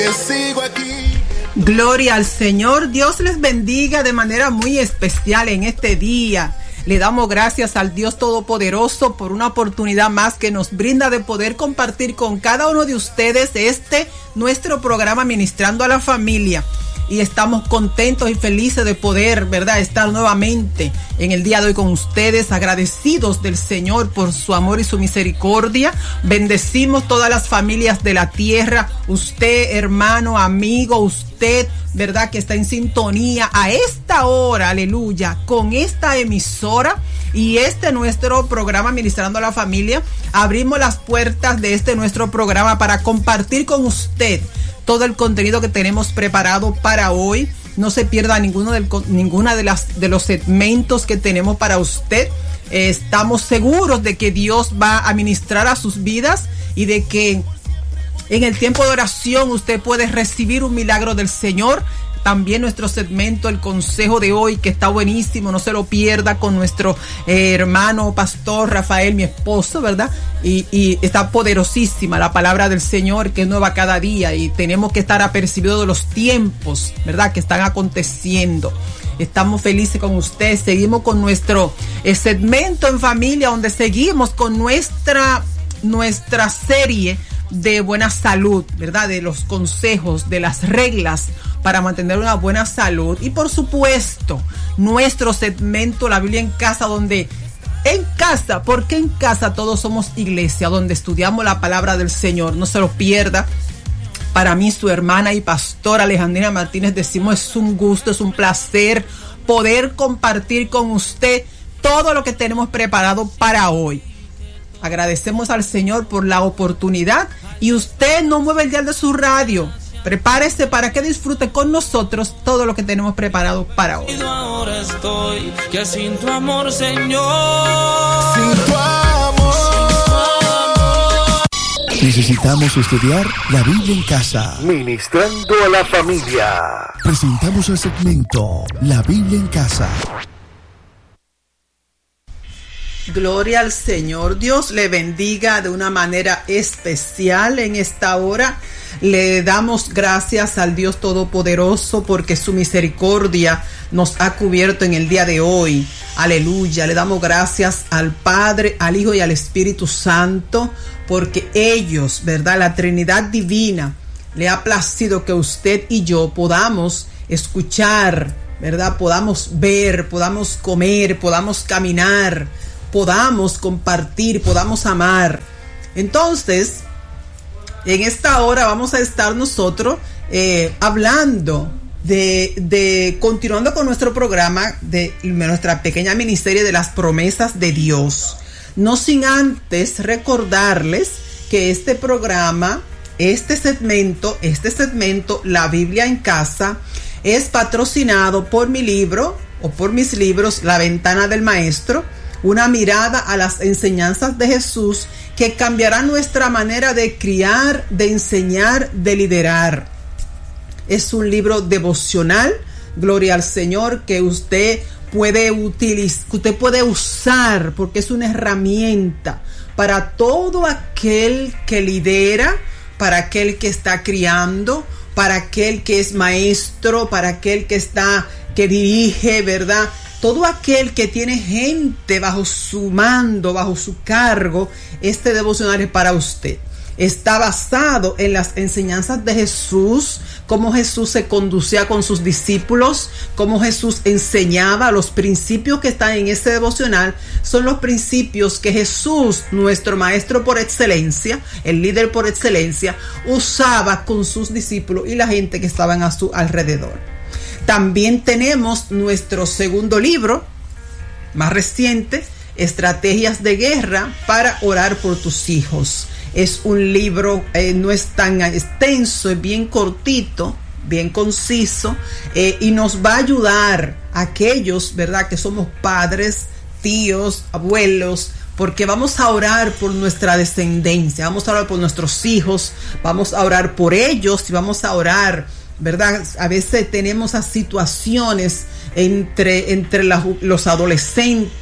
Sigo aquí. Gloria al Señor. Dios les bendiga de manera muy especial en este día. Le damos gracias al Dios Todopoderoso por una oportunidad más que nos brinda de poder compartir con cada uno de ustedes nuestro programa Ministrando a la Familia. Y estamos contentos y felices de poder, ¿verdad?, estar nuevamente en el día de hoy con ustedes, agradecidos del Señor por su amor y su misericordia. Bendecimos todas las familias de la tierra, usted, hermano, amigo, usted, ¿verdad?, que está en sintonía a esta hora, aleluya, con esta emisora y nuestro programa Ministrando a la Familia. Abrimos las puertas de nuestro programa para compartir con usted todo el contenido que tenemos preparado para hoy. No se pierda ninguna de los segmentos que tenemos para usted. Estamos seguros de que Dios va a ministrar a sus vidas y de que en el tiempo de oración usted puede recibir un milagro del Señor. También nuestro segmento, el consejo de hoy, que está buenísimo, no se lo pierda, con nuestro hermano pastor Rafael, mi esposo, ¿verdad? Y está poderosísima la palabra del Señor, que es nueva cada día, y tenemos que estar apercibidos de los tiempos, ¿verdad?, que están aconteciendo. Estamos felices con usted. Seguimos con nuestro segmento en familia, donde seguimos con nuestra serie de buena salud, ¿verdad?, de los consejos, de las reglas para mantener una buena salud. Y por supuesto, nuestro segmento La Biblia en Casa, porque en casa todos somos iglesia, donde estudiamos la palabra del Señor. No se lo pierda. Para mí, su hermana y pastora Alejandrina Martínez, decimos, es un gusto, es un placer poder compartir con usted todo lo que tenemos preparado para hoy. Agradecemos al Señor por la oportunidad, y usted no mueve el dial de su radio. Prepárese para que disfrute con nosotros todo lo que tenemos preparado para hoy. Ahora estoy ya sin tu amor, Señor. Sin tu amor. Necesitamos estudiar la Biblia en casa. Ministrando a la Familia. Presentamos el segmento La Biblia en Casa. Gloria al Señor. Dios le bendiga de una manera especial en esta hora. Le damos gracias al Dios Todopoderoso porque su misericordia nos ha cubierto en el día de hoy. Aleluya. Le damos gracias al Padre, al Hijo y al Espíritu Santo, porque ellos, ¿verdad?, la Trinidad Divina, le ha placido que usted y yo podamos escuchar, ¿verdad?, podamos ver, podamos comer, podamos caminar, podamos compartir, podamos amar. Entonces, en esta hora vamos a estar nosotros hablando continuando con nuestro programa de nuestra pequeña miniserie de las promesas de Dios. No sin antes recordarles que este programa, este segmento, La Biblia en Casa, es patrocinado por mi libro o por mis libros, La Ventana del Maestro, una mirada a las enseñanzas de Jesús que cambiará nuestra manera de criar, de enseñar, de liderar. Es un libro devocional, gloria al Señor, que usted puede utilizar, que usted puede usar, porque es una herramienta para todo aquel que lidera, para aquel que está criando, para aquel que es maestro, para aquel que dirige, ¿verdad? Todo aquel que tiene gente bajo su mando, bajo su cargo, este devocional es para usted. Está basado en las enseñanzas de Jesús, cómo Jesús se conducía con sus discípulos, cómo Jesús enseñaba. Los principios que están en este devocional son los principios que Jesús, nuestro maestro por excelencia, el líder por excelencia, usaba con sus discípulos y la gente que estaban a su alrededor. También tenemos nuestro segundo libro, más reciente, Estrategias de Guerra para Orar por tus Hijos. Es un libro, no es tan extenso, es bien cortito, bien conciso, y nos va a ayudar a aquellos, ¿verdad?, que somos padres, tíos, abuelos, porque vamos a orar por nuestra descendencia, vamos a orar por nuestros hijos, vamos a orar por ellos y vamos a orar, ¿verdad? A veces tenemos esas situaciones entre los adolescentes,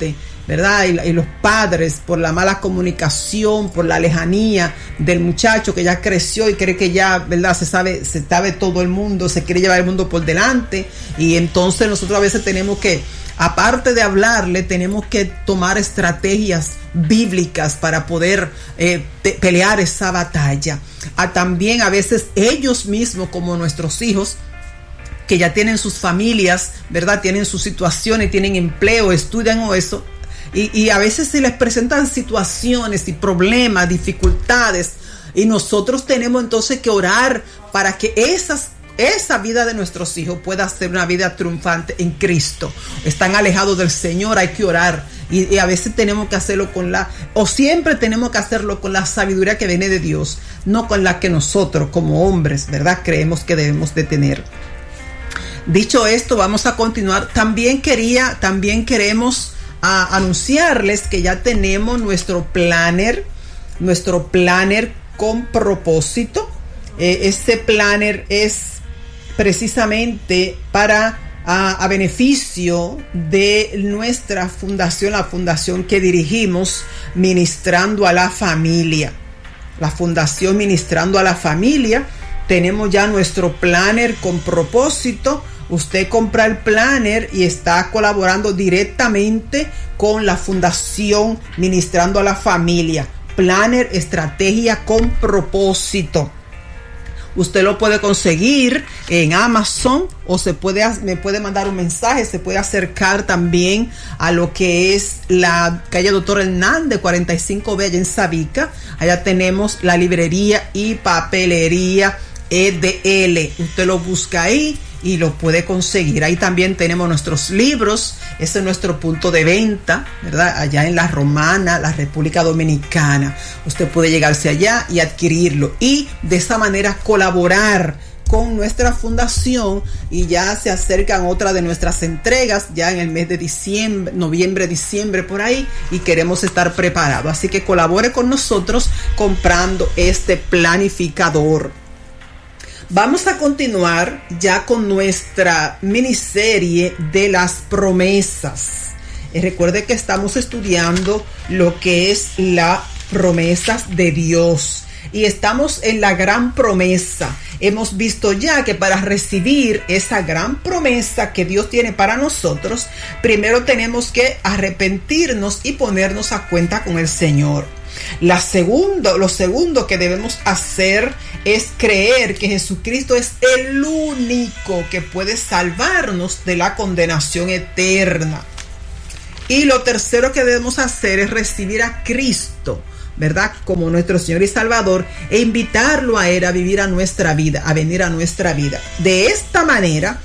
¿verdad? Y los padres, por la mala comunicación, por la lejanía del muchacho que ya creció y cree que ya, ¿verdad? Se sabe todo el mundo, se quiere llevar el mundo por delante, y entonces nosotros a veces tenemos que, aparte de hablarle, tenemos que tomar estrategias bíblicas para poder pelear esa batalla. También a veces ellos mismos, como nuestros hijos, que ya tienen sus familias, ¿verdad? Tienen sus situaciones, tienen empleo, estudian o eso, y a veces se les presentan situaciones y problemas, dificultades, y nosotros tenemos entonces que orar para que esa vida de nuestros hijos pueda ser una vida triunfante en Cristo. Están alejados del Señor, hay que orar, y a veces tenemos que hacerlo siempre tenemos que hacerlo con la sabiduría que viene de Dios, no con la que nosotros como hombres, ¿verdad?, creemos que debemos de tener. Dicho esto, vamos a continuar. También queremos anunciarles que ya tenemos nuestro planner con propósito. Este planner es precisamente a beneficio de nuestra fundación, la fundación que dirigimos, Ministrando a la Familia. La fundación Ministrando a la Familia. Tenemos ya nuestro planner con propósito. Usted compra el planner y está colaborando directamente con la Fundación Ministrando a la Familia. Planner, estrategia con propósito. Usted lo puede conseguir en Amazon, o me puede mandar un mensaje, se puede acercar también a lo que es la calle Doctor Hernández 45B allá en Sabica. Allá tenemos la librería y papelería EDL. Usted lo busca ahí y lo puede conseguir. Ahí también tenemos nuestros libros. Ese es nuestro punto de venta, ¿verdad? Allá en La Romana, la República Dominicana. Usted puede llegarse allá y adquirirlo, y de esa manera colaborar con nuestra fundación. Y ya se acercan otras de nuestras entregas ya en el mes de diciembre, noviembre, diciembre, por ahí, y queremos estar preparados. Así que colabore con nosotros comprando este planificador. Vamos a continuar ya con nuestra miniserie de las promesas. Recuerde que estamos estudiando lo que es las promesas de Dios. Y estamos en la gran promesa. Hemos visto ya que para recibir esa gran promesa que Dios tiene para nosotros, primero tenemos que arrepentirnos y ponernos a cuenta con el Señor. Lo segundo que debemos hacer es creer que Jesucristo es el único que puede salvarnos de la condenación eterna. Y lo tercero que debemos hacer es recibir a Cristo, ¿verdad?, como nuestro Señor y Salvador, e invitarlo a Él a vivir a nuestra vida, a venir a nuestra vida. De esta manera